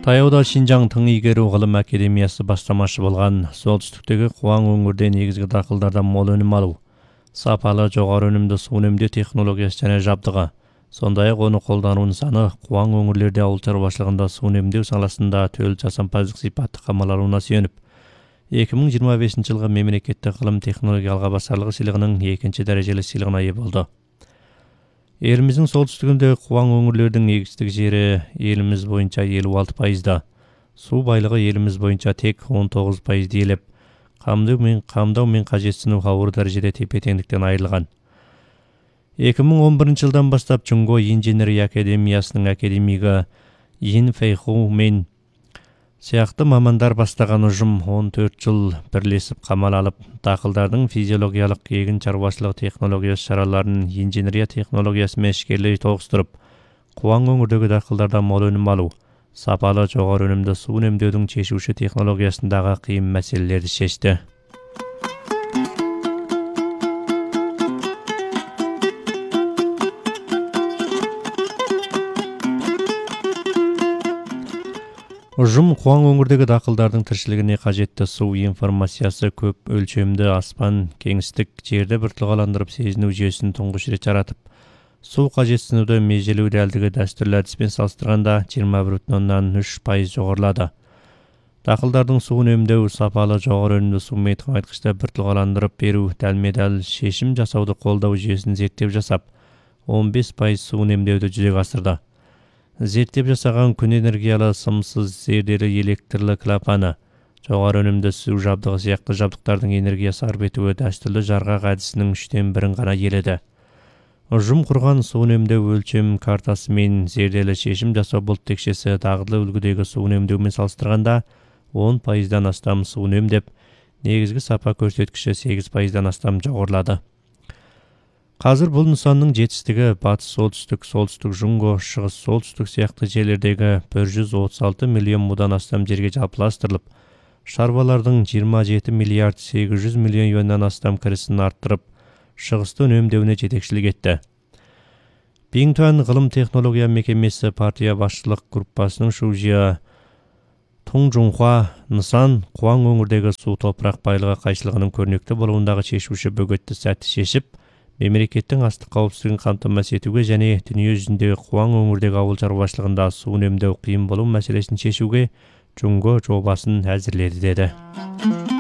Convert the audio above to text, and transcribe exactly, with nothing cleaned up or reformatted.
Таяуда Шинжаң тың игеру ғылым академиясы бастамашы болған солтүстіктегі Қуаң өңірде негізгі дақылдардан мол өнім алу, сапалы жоғары өнімді су үнемдеу технологиясы және жабдығы, сондай-ақ оны қолдану нысаны Қуаң өңірлерде ауыл шаруашылығында су үнемдеу саласында төл жасампаздық сипатты қамалануына сүйеніп, екі мың жиырма бесінші жылғы мемлекеттік ғылым технология алғабасарлығы сыйлығының екінші дәрежелі сыйлығына ие болды. Еліміздің солтүстігінде Қуаң өңірлердің егістік жері еліміз бойынша елу алты пайызда, су байлығы еліміз бойынша тек он тоғыз пайыз деліп, қамдау мен қамдау мен қажетсіну ауыр дәрежеде тепе-теңдіктен айырылған. екі мың он бірінші жылдан бастап Чунго инженерия академиясының академигі Ин Фейху мен сияқты мамандар бастаған ұжым он төрт жыл бірлесіп қамал алып, дақылдардың физиологиялық егін шаруашылығы технологиясы шараларын инженерия технологиясымен ішкерлей тоғыстырып, Қуаң өңірдегі дақылдардан мол өнім алу, сапалы жоғары өнімді су үнемдеудің шешуші технологиясындағы қиын мәселелерді шешті. Ұжым Қуаң өңірдегі дақылдардың тіршілігіне қажетті су информациясы көп өлшемді аспан, кеңістік, жерді біртұлғаландырып сезіну жүйесін тұңғыш рет жаратып, су қажетсінуді межелеу дәлдігі дәстүрлі әдіспен салыстырғанда жиырма бір бүтін оннан үш пайыз жоғарылады. Дақылдардың су үнемдеу, сапалы жоғары өнімді су тыңайтқышты біртұлғаландырып беру, дәлме-дәл шешім жасауды қолдау жүйесін зерттеп жасап, он бес пайыз су үнемдеуді жүзеге асырды. Зерттеп жасаған күн энергиялы сымсыз зерделі электрлі клапаны, жоғары өнімді су жабдығы сияқты жабдықтардың энергия сарп етуі дәстүрлі жарғақ әдісінің үштен бірін ғана еледі. Ұжым құрған су үнемдеу өлшем картасы мен зерделі шешім жасау бұлт текшесі дағдылы үлгідегі су үнемдеумен салыстырғанда он пайыздан астам су үнемдеп, негізгі сапа көрсеткіші сегіз пайыздан астам жоғарылады. Қазір бұл нысанның жетістігі батыс солтүстік, солтүстік Жунго, шығыс солтүстік сияқты жерлердегі бір жүз отыз алты миллион мудан астам жерге жалпыластырылып, шаруалардың жиырма жеті миллиард сегіз жүз миллион юаннан астам кірісін арттырып, шығысты үнемдеуіне жетекшілік етті. Бингтуан ғылым технология мекемесі партия басшылық группасының шужия Туңжунхуа нысан Қуаң өңірдегі су топырақ байлығы қайшылығының көрнекті болуындағы шешуші бөгетті сәтті шешіп, мемлекеттің астық қауіпсіздігін қамтамасыз етуге және дүние жүзіндегі Қуаң өңірдегі ауыл шаруашылығында су үнемдеу қиын болу мәселесін шешуге Чунго жобасын әзірледі деді.